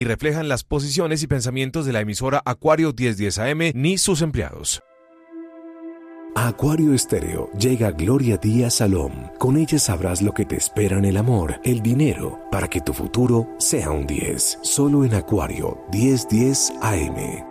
y reflejan las posiciones y pensamientos de la emisora Acuario 1010 AM ni sus empleados. A Acuario Estéreo llega Gloria Díaz Salom. Con ella sabrás lo que te espera en el amor, el dinero, para que tu futuro sea un 10. Solo en Acuario 1010 AM.